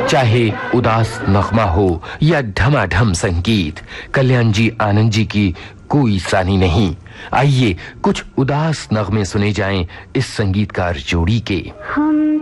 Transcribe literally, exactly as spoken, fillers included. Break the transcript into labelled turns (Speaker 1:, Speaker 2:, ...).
Speaker 1: चाहे उदास नगमा हो या ढमाढम संगीत, कल्याण जी आनंद जी की कोई सानी नहीं। आइए कुछ उदास नगमे सुने जाएं इस संगीतकार जोड़ी के।
Speaker 2: हम